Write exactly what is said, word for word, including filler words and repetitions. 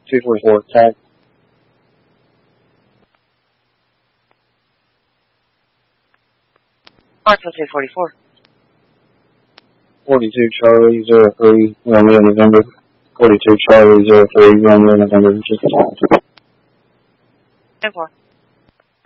two forty-four, tag. Marshall two forty-four. forty-two Charlie, zero three, Romeo November. forty-two Charlie, zero three, Romeo November. ten four.